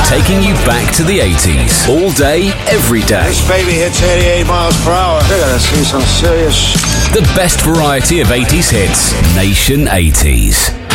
taking you back to the 80s. All day, every day. This baby hits 88 miles per hour. You're gonna see some serious... The best variety of 80s hits. Nation 80s.